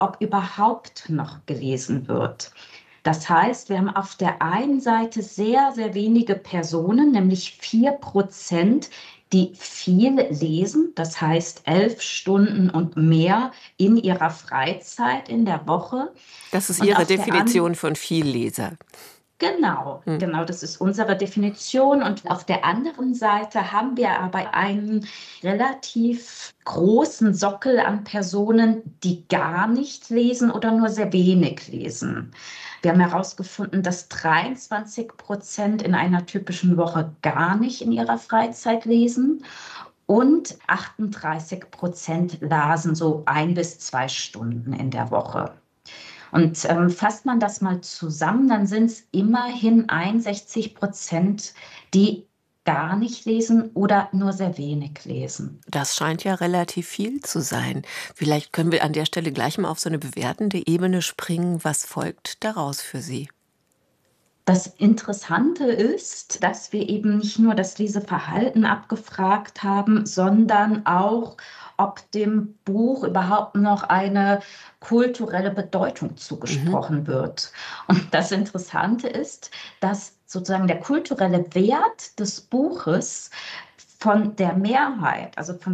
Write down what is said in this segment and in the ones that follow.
ob überhaupt noch gelesen wird. Das heißt, wir haben auf der einen Seite sehr, sehr wenige Personen, nämlich 4%, die viel lesen, das heißt 11 Stunden und mehr in ihrer Freizeit in der Woche. Das ist Und Ihre auf der anderen Definition von Vielleser. Genau, Hm. genau, das ist unsere Definition. Und auf der anderen Seite haben wir aber einen relativ großen Sockel an Personen, die gar nicht lesen oder nur sehr wenig lesen. Wir haben herausgefunden, dass 23% in einer typischen Woche gar nicht in ihrer Freizeit lesen und 38% lasen so 1 bis 2 Stunden in der Woche. Und fasst man das mal zusammen, dann sind es immerhin 61%, die gar nicht lesen oder nur sehr wenig lesen. Das scheint ja relativ viel zu sein. Vielleicht können wir an der Stelle gleich mal auf so eine bewertende Ebene springen. Was folgt daraus für Sie? Das Interessante ist, dass wir eben nicht nur das Leseverhalten abgefragt haben, sondern auch, ob dem Buch überhaupt noch eine kulturelle Bedeutung Mhm. zugesprochen wird. Und das Interessante ist, dass sozusagen der kulturelle Wert des Buches von der Mehrheit, also von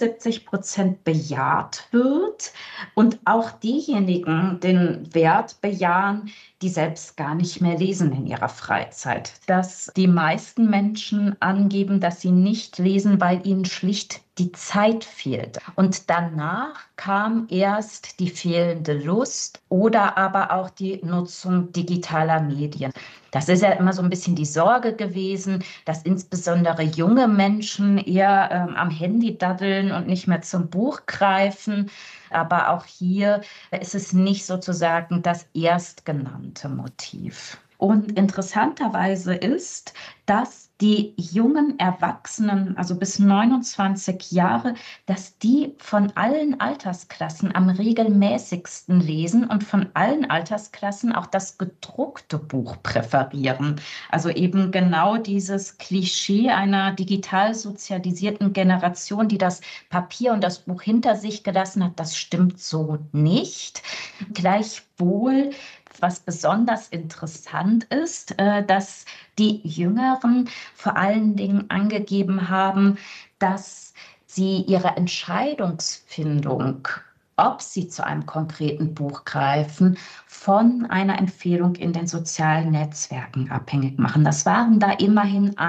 74% bejaht wird und auch diejenigen den Wert bejahen, die selbst gar nicht mehr lesen in ihrer Freizeit. Dass die meisten Menschen angeben, dass sie nicht lesen, weil ihnen schlicht die Zeit fehlt. Und danach kam erst die fehlende Lust oder aber auch die Nutzung digitaler Medien. Das ist ja immer so ein bisschen die Sorge gewesen, dass insbesondere junge Menschen eher am Handy daddeln und nicht mehr zum Buch greifen. Aber auch hier ist es nicht sozusagen das erstgenannte Motiv. Und interessanterweise ist, dass die jungen Erwachsenen, also bis 29 Jahre, dass die von allen Altersklassen am regelmäßigsten lesen und von allen Altersklassen auch das gedruckte Buch präferieren. Also eben genau dieses Klischee einer digital sozialisierten Generation, die das Papier und das Buch hinter sich gelassen hat, das stimmt so nicht. Gleichwohl, was besonders interessant ist, dass die Jüngeren vor allen Dingen angegeben haben, dass sie ihre Entscheidungsfindung, ob sie zu einem konkreten Buch greifen, von einer Empfehlung in den sozialen Netzwerken abhängig machen. Das waren da immerhin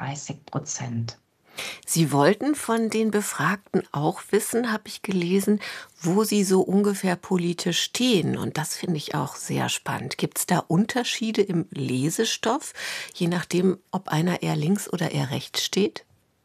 31%. Sie wollten von den Befragten auch wissen, habe ich gelesen, wo sie so ungefähr politisch stehen. Und das finde ich auch sehr spannend. Gibt es da Unterschiede im Lesestoff, je nachdem, ob einer eher links oder eher rechts steht?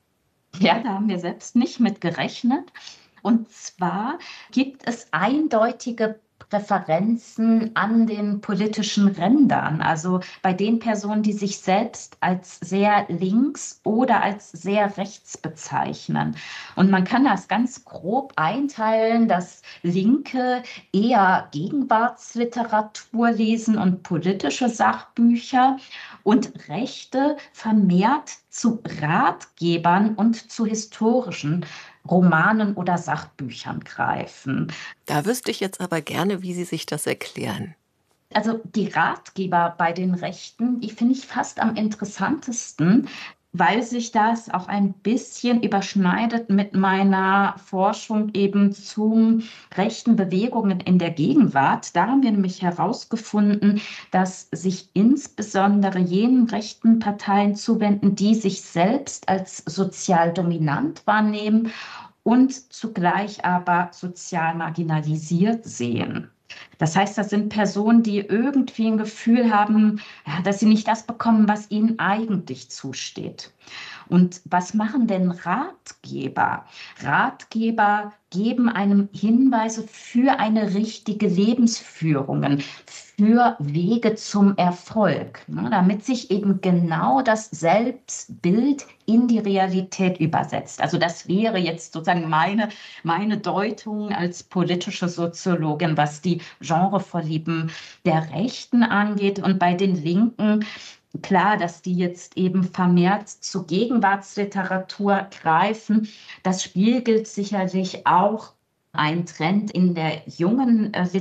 Ja, da haben wir selbst nicht mit gerechnet. Und zwar gibt es eindeutige Präferenzen an den politischen Rändern, also bei den Personen, die sich selbst als sehr links oder als sehr rechts bezeichnen. Und man kann das ganz grob einteilen, dass Linke eher Gegenwartsliteratur lesen und politische Sachbücher und Rechte vermehrt zu Ratgebern und zu historischen Romanen oder Sachbüchern greifen. Da wüsste ich jetzt aber gerne, wie Sie sich das erklären. Also die Ratgeber bei den Rechten, die finde ich fast am interessantesten, weil sich das auch ein bisschen überschneidet mit meiner Forschung eben zum rechten Bewegungen in der Gegenwart. Da haben wir nämlich herausgefunden, dass sich insbesondere jenen rechten Parteien zuwenden, die sich selbst als sozial dominant wahrnehmen und zugleich aber sozial marginalisiert sehen. Das heißt, das sind Personen, die irgendwie ein Gefühl haben, ja, dass sie nicht das bekommen, was ihnen eigentlich zusteht. Und was machen denn Ratgeber? Ratgeber geben einem Hinweise für eine richtige Lebensführung, für Wege zum Erfolg, ne, damit sich eben genau das Selbstbild in die Realität übersetzt. Also das wäre jetzt sozusagen meine Deutung als politische Soziologin, was die Genrevorlieben der Rechten angeht. Und bei den Linken, klar, dass die jetzt eben vermehrt zu Gegenwartsliteratur greifen, das spiegelt sicherlich auch ein Trend in der jungen